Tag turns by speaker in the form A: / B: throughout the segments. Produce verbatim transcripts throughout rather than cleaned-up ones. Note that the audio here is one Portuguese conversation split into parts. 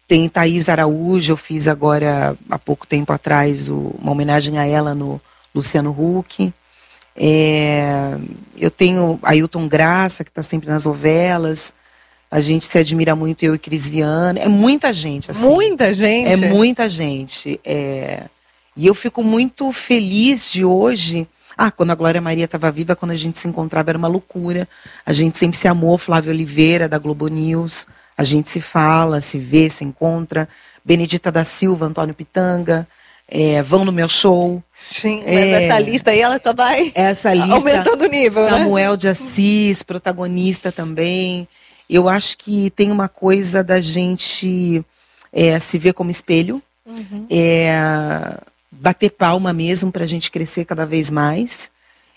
A: Tem Thaís Araújo, eu fiz agora, há pouco tempo atrás, o, uma homenagem a ela no Luciano Huck. É, eu tenho Ailton Graça, que está sempre nas novelas. A gente se admira muito, eu e Cris Viana. É muita gente, assim.
B: Muita gente?
A: É muita gente. É... E eu fico muito feliz de hoje... Ah, quando a Glória Maria estava viva, quando a gente se encontrava, era uma loucura. A gente sempre se amou. Flávia Oliveira, da Globo News. A gente se fala, se vê, se encontra. Benedita da Silva, Antônio Pitanga. É, vão no meu show.
B: Sim, mas é, essa lista aí, ela só vai
A: essa lista,
B: aumentando o nível,
A: Samuel
B: né?
A: de Assis, protagonista também. Eu acho que tem uma coisa da gente é, se ver como espelho, uhum. é, bater palma mesmo para a gente crescer cada vez mais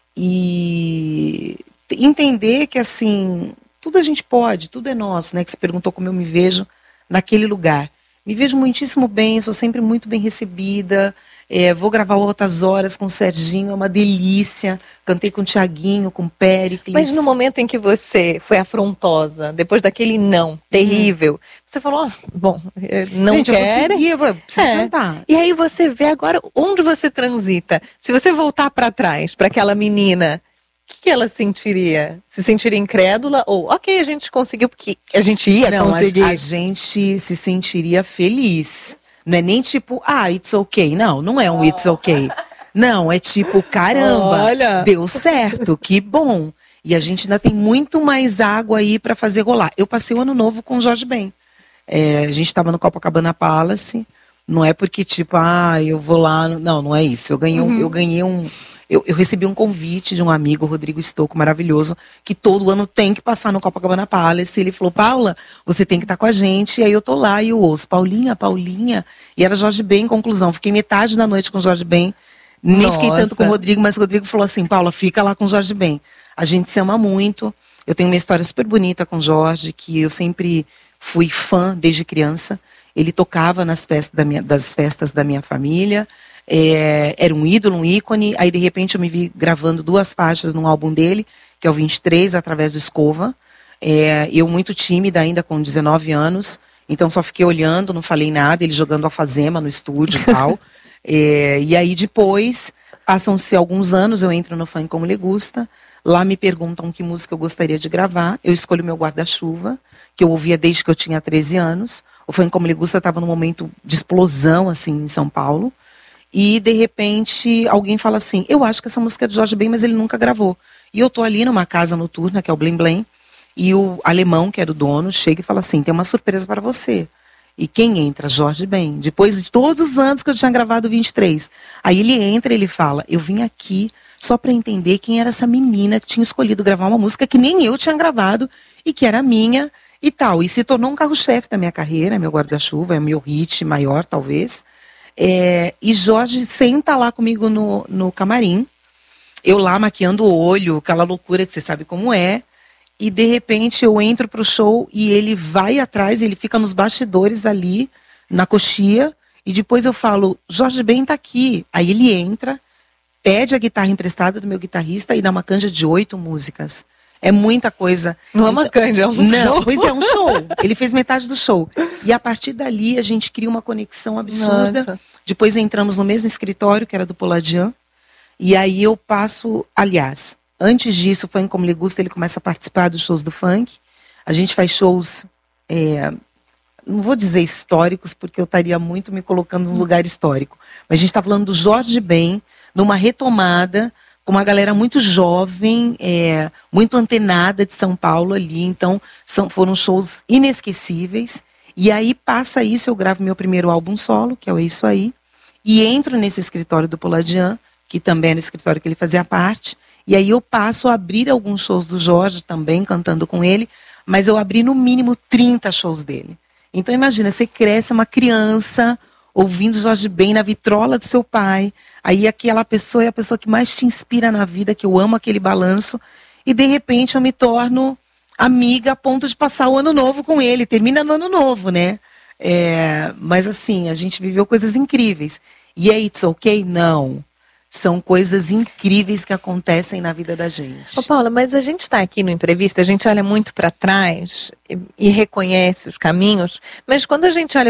A: e entender que assim, tudo a gente pode, tudo é nosso, né? Que você perguntou como eu me vejo naquele lugar. Me vejo muitíssimo bem, sou sempre muito bem recebida. É, vou gravar outras horas com o Serginho, é uma delícia. Cantei com o Thiaguinho, com o Péricles.
B: Mas no momento em que você foi afrontosa, depois daquele não terrível, hum. você falou, oh, bom, não
A: Gente,
B: quero.
A: Gente, eu vou seguir, preciso é. cantar.
B: E aí você vê agora onde você transita. Se você voltar para trás, para aquela menina, o que, que ela sentiria? Se sentiria incrédula? Ou, ok, a gente conseguiu, porque a gente ia
A: não,
B: conseguir.
A: A, a gente se sentiria feliz. Não é nem tipo, ah, it's okay. Não, não é um it's okay. Não, é tipo, caramba, olha, deu certo, que bom. E a gente ainda tem muito mais água aí para fazer rolar. Eu passei o ano novo com o Jorge Ben. É, a gente estava no Copacabana Palace. Não é porque tipo, ah, eu vou lá. Não, não é isso. Eu ganhei um, uhum. eu ganhei um eu, eu recebi um convite de um amigo, Rodrigo Stocco, maravilhoso, que todo ano tem que passar no Copacabana Palace. Ele falou, Paula, você tem que estar com a gente. E aí eu tô lá e eu ouço, Paulinha, Paulinha. E era Jorge Ben, em conclusão. Fiquei metade da noite com o Jorge Ben. Nem Nossa. Fiquei tanto com o Rodrigo, mas o Rodrigo falou assim, Paula, fica lá com o Jorge Ben. A gente se ama muito. Eu tenho uma história super bonita com o Jorge, que eu sempre fui fã desde criança. Ele tocava nas festas da minha, das festas da minha família. É, era um ídolo, um ícone. Aí, de repente, eu me vi gravando duas faixas num álbum dele, que é o vinte e três, através do Escova. É, eu muito tímida, ainda com dezenove anos. Então, só fiquei olhando, não falei nada. Ele jogando alfazema no estúdio e tal. É, e aí, depois, passam-se alguns anos, eu entro no Funk Como Lhe Gusta. Lá me perguntam que música eu gostaria de gravar. Eu escolho meu Guarda-Chuva, que eu ouvia desde que eu tinha treze anos. O Funk Como Lhe Gusta estava num momento de explosão, assim, em São Paulo. E, de repente, alguém fala assim, eu acho que essa música é de Jorge Ben, mas ele nunca gravou. E eu tô ali numa casa noturna, que é o Blém Blém, e o alemão, que era o dono, chega e fala assim, tem uma surpresa para você. E quem entra? Jorge Ben. Depois de todos os anos que eu tinha gravado o vinte e três. Aí ele entra e ele fala, eu vim aqui só para entender quem era essa menina que tinha escolhido gravar uma música que nem eu tinha gravado e que era minha e tal. E se tornou um carro-chefe da minha carreira, meu Guarda-Chuva, é o meu hit maior, talvez. É, e Jorge senta lá comigo no, no camarim, eu lá maquiando o olho, aquela loucura que você sabe como é, e de repente eu entro pro show e ele vai atrás, ele fica nos bastidores ali, na coxia, e depois eu falo, Jorge Ben tá aqui. Aí ele entra, pede a guitarra emprestada do meu guitarrista e dá uma canja de oito músicas. É muita coisa.
B: Não é uma canja, é um
A: não,
B: show.
A: Pois é, um show. Ele fez metade do show. E a partir dali a gente cria uma conexão absurda. Nossa. Depois entramos no mesmo escritório, que era do Poladian. E aí eu passo, aliás, antes disso, o Funk Como Lhe Gusta, ele começa a participar dos shows do funk. A gente faz shows, é, não vou dizer históricos, porque eu estaria muito me colocando num lugar histórico. Mas a gente está falando do Jorge Ben, numa retomada, com uma galera muito jovem, é, muito antenada de São Paulo ali. Então, são, foram shows inesquecíveis. E aí passa isso, eu gravo meu primeiro álbum solo, que é o É Isso Aí. E entro nesse escritório do Poladian, que também era o escritório que ele fazia parte. E aí eu passo a abrir alguns shows do Jorge também, cantando com ele. Mas eu abri no mínimo trinta shows dele. Então imagina, você cresce uma criança ouvindo Jorge Ben na vitrola do seu pai. Aí aquela pessoa é a pessoa que mais te inspira na vida, que eu amo aquele balanço. E de repente eu me torno amiga a ponto de passar o ano novo com ele. Termina no ano novo, né? É, mas assim, a gente viveu coisas incríveis. E é It's Okay? Não. São coisas incríveis que acontecem na vida da gente.
B: Ô Paula, mas a gente está aqui no Entrevista, a gente olha muito para trás e, e reconhece os caminhos, mas quando a gente olha